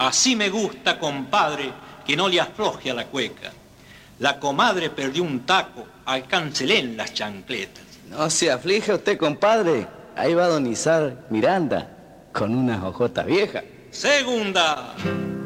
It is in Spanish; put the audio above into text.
Así me gusta, compadre, que no le afloje a la cueca. La comadre perdió un taco, alcáncelé en las chancletas. No se aflige usted, compadre. Ahí va don Izar Miranda, con unas hojotas viejas. Segunda.